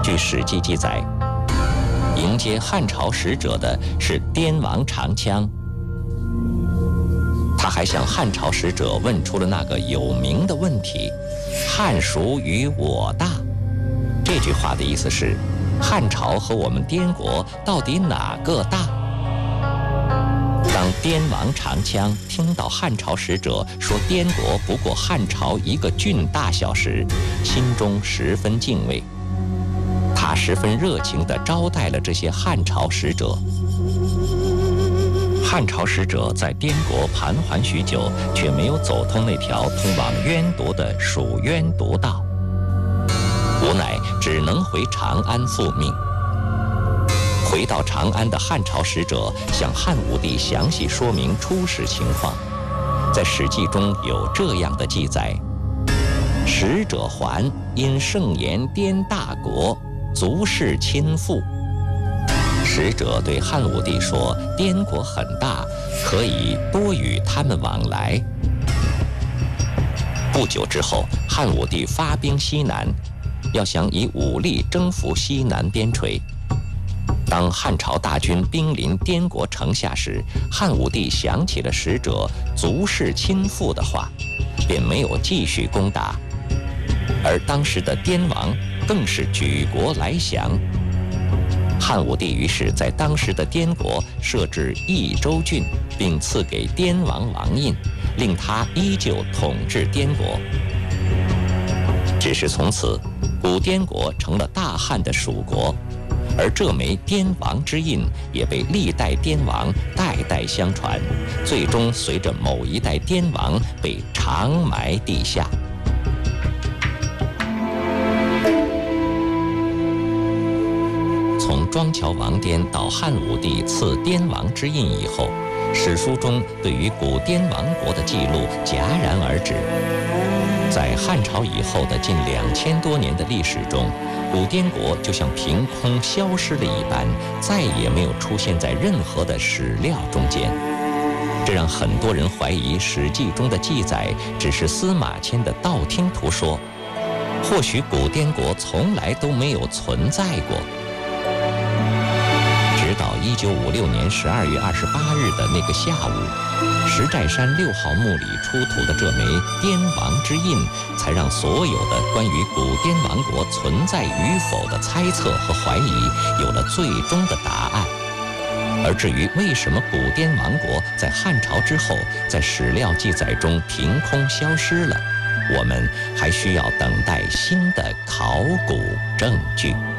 据《史记》记载，迎接汉朝使者的是滇王长羌。他还向汉朝使者问出了那个有名的问题：“汉孰与我大？”这句话的意思是，汉朝和我们滇国到底哪个大？当滇王长羌听到汉朝使者说滇国不过汉朝一个郡大小时，心中十分敬畏。他十分热情地招待了这些汉朝使者。汉朝使者在滇国盘桓许久，却没有走通那条通往渊铎的蜀渊铎道，无奈只能回长安复命。回到长安的汉朝使者向汉武帝详细说明出使情况，在《史记》中有这样的记载：使者还，因盛言滇大国，足视亲附。使者对汉武帝说，滇国很大，可以多与他们往来。不久之后，汉武帝发兵西南，要想以武力征服西南边陲。当汉朝大军兵临滇国城下时，汉武帝想起了使者足视亲附的话，便没有继续攻打。而当时的滇王更是举国来降。汉武帝于是在当时的滇国设置益州郡，并赐给滇王王印，令他依旧统治滇国。只是从此，古滇国成了大汉的属国，而这枚滇王之印也被历代滇王代代相传，最终随着某一代滇王被长埋地下。从庄乔王滇到汉武帝赐滇王之印以后，史书中对于古滇王国的记录戛然而止。在汉朝以后的近2000多年的历史中，古滇国就像凭空消失了一般，再也没有出现在任何的史料中间。这让很多人怀疑《史记》中的记载只是司马迁的道听途说，或许古滇国从来都没有存在过。直到1956年12月28日的那个下午，石寨山6号墓里出土的这枚滇王之印，才让所有的关于古滇王国存在与否的猜测和怀疑有了最终的答案。而至于为什么古滇王国在汉朝之后在史料记载中凭空消失了，我们还需要等待新的考古证据。